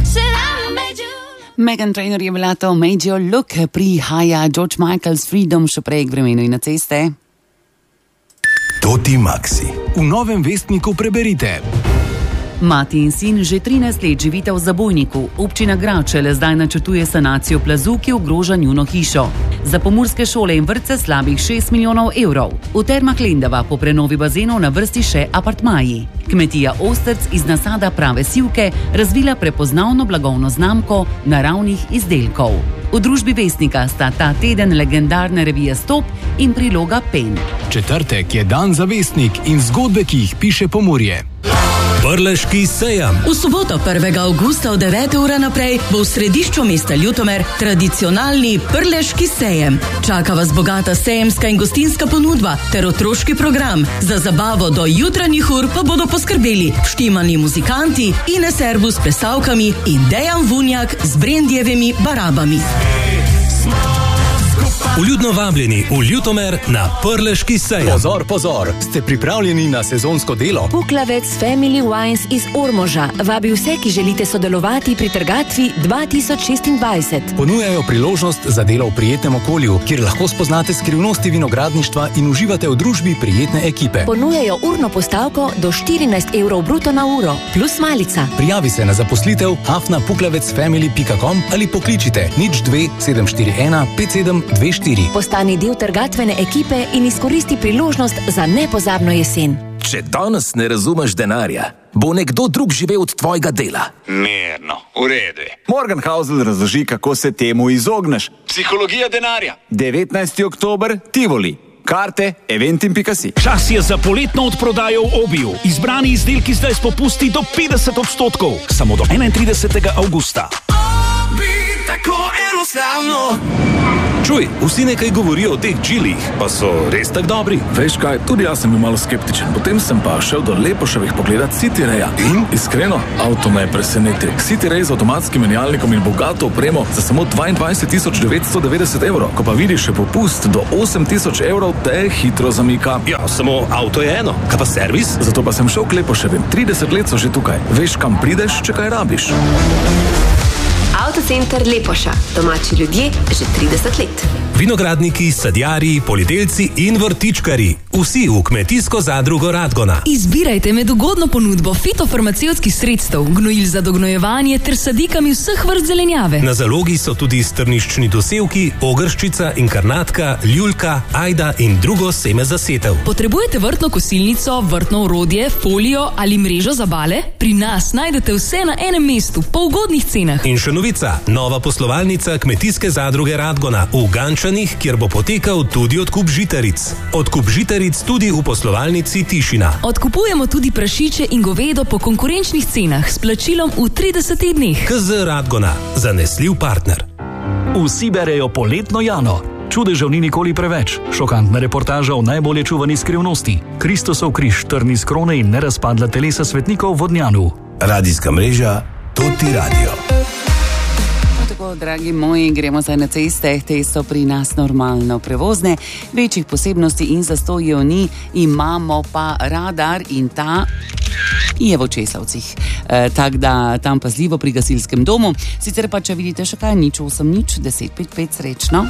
Meghan Trainor je bila to Major Look, prihaja George Michael's Freedom, še prej k vremenu in na ceste. Toti Maxi. V Novem vestniku preberite. Mati in sin že 13 let živita v zabojniku. Občina Gračele zdaj načrtuje sanacijo plazu, ki ogroža njuno hišo. Za pomurske šole in vrtce slabih 6 milijonov evrov. V Termah Lendava po prenovi bazenov na vrsti še apartmaji. Kmetija Ostrc iz nasada prave sivke razvila prepoznavno blagovno znamko naravnih izdelkov. V družbi Vestnika sta ta teden legendarne revije Stop in priloga Pen. Četrtek je dan za Vestnik in zgodbe, ki jih piše Pomurje. Prleški sejem. V soboto 1. avgusta od 9. ure naprej bo v središču mesta Ljutomer tradicionalni Prleški sejem. Čaka vas bogata sejemska in gostinska ponudba ter otroški program. Za zabavo do jutranjih ur pa bodo poskrbeli vštimani muzikanti, Ines Serbu s plesavkami in Dejan Vunjak z Brendjevimi barabami. Vljudno vabljeni v Ljutomer na Prleški sejem. Pozor, pozor, ste pripravljeni na sezonsko delo? Puklavec Family Wines iz Ormoža vabi vse, ki želite sodelovati pri trgatvi 2026. Ponujajo priložnost za delo v prijetnem okolju, kjer lahko spoznate skrivnosti vinogradništva in uživate v družbi prijetne ekipe. Ponujajo urno postavko do 14 evrov bruto na uro, plus malica. Prijavi se na zaposlitev hafnapuklavecfamily.com ali pokličite 02 741 5724. Postani del trgatvene ekipe in izkoristi priložnost za nepozabno jesen. Če danes ne razumeš denarja, bo nekdo drug živel od tvojega dela. Mirno, v redu. Morgan Housel razloži, kako se temu izogneš. Psihologija denarja. 19. oktober, Tivoli. Karte, eventim.si. Čas je za poletno odprodajo v Obiju. Izbrani izdelki zdaj s popusti do 50%. Samo do 31. avgusta. Obi, tako enostavno. Čuj, vsi nekaj govorijo o teh džilih, pa so res tak dobri. Veš kaj, tudi jaz sem bil malo skeptičen. Potem sem pa šel do Lepoševih pogledat City Raya. In iskreno, avto me je presenetil. City Ray z avtomatskim menjalnikom in bogato opremo za samo 22 990 evrov. Ko pa vidiš še popust do 8 000 evrov, te hitro zamika. Ja, samo avto je eno. Kaj pa servis? Zato pa sem šel k Lepoševim. 30 let so že tukaj. Veš, kam prideš, če kaj rabiš. Avtocenter Lepoša. Domači ljudje že 30 let. Vinogradniki, sadjarji, poljedelci in vrtičkari. Vsi v kmetijsko zadrugo Radgona. Izbirajte med ugodno ponudbo fitofarmacevtskih sredstev, gnojil za dognojevanje ter sadikami vseh vrst zelenjave. Na zalogi so tudi strniščni dosevki, ogrščica, inkarnatka, ljuljka, ajda in drugo seme za setev. Potrebujete vrtno kosilnico, vrtno orodje, folijo ali mrežo za bale? Pri nas najdete vse na enem mestu, po ugodnih cenah. In še novica, nova poslovalnica kmetijske zadruge Radgona v Gančanih, kjer bo potekal tudi odkup žitaric. Odkup žitaric tudi v poslovalnici Tišina. Odkupujemo tudi prašiče in govedo po konkurenčnih cenah s plačilom v 30 dneh. KZ Radgona, zanesljiv partner. Vsi berejo poletno Jano. Čudežev ni nikoli preveč. Šokantna reportaža o najbolje čuvani skrivnosti. Kristusov križ, trn iz krone in nerazpadla telesa svetnikov v Vodnjanu. Radijska mreža Toti Radio. Tako, dragi moji, gremo zdaj na ceste, te so pri nas normalno prevozne, večjih posebnosti in zastojev ni, imamo pa radar in ta je v Česavcih. Tak da tam pazljivo pri gasilskem domu, sicer pa če vidite še kaj, nič 8 nič, 1055 srečno.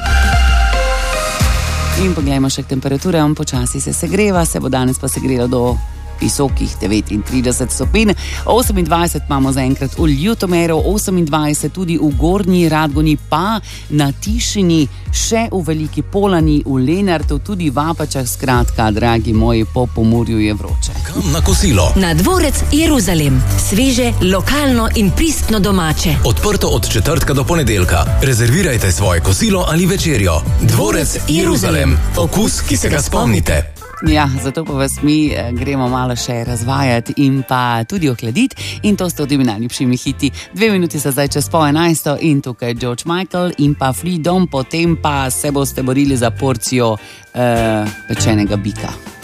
In poglejmo še k temperaturam, počasi se segreva, se bo danes pa segrelo do visokih 39 stopinj, 28 imamo zaenkrat v Ljutomeru, 28 tudi v Gornji Radgoni, pa na Tišini, še v Veliki Polani, v Lenartu, tudi v Apačah, skratka, dragi moji, po Pomurju je vroče. Kam na kosilo? Na dvorec Jeruzalem, sveže, lokalno in pristno domače. Odprto od četrtka do ponedeljka. Rezervirajte svoje kosilo ali večerjo. Dvorec Jeruzalem, okus, ki se ga spomnite. Ja, zato pa vas mi gremo malo še razvajati in pa tudi ohladiti in to s temi najljubšimi hiti. 2 minuti so zdaj čez 10:30 in tukaj George Michael in pa Freedom, potem pa se boste borili za porcijo pečenega bika.